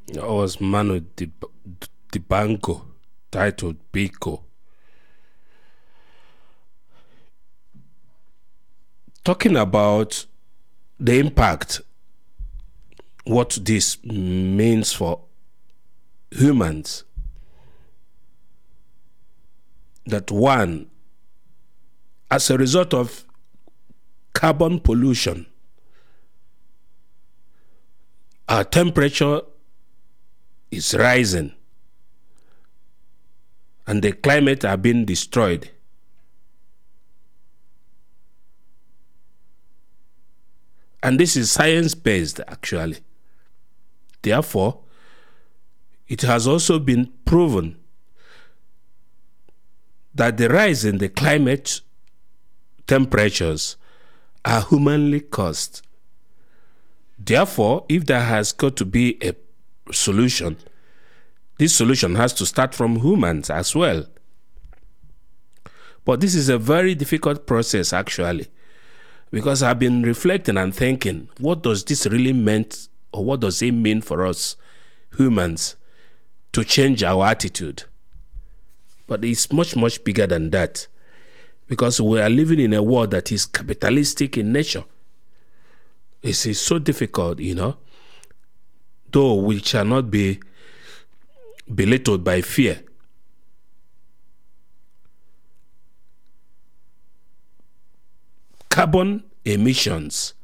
That was Manu Dibango, titled Biko. Talking about the impact, what this means for humans. That one, as a result of carbon pollution, our temperature is rising and the climate are being destroyed. And this is science-based, actually. Therefore, it has also been proven that the rise in the climate temperatures are humanly caused. Therefore, if there has got to be a solution, this solution has to start from humans as well. But this is a very difficult process, actually, because I've been reflecting and thinking, what does this really mean, or what does it mean for us humans to change our attitude? But it's much, much bigger than that, because we are living in a world that is capitalistic in nature. It is so difficult, though we shall not be belittled by fear. Carbon emissions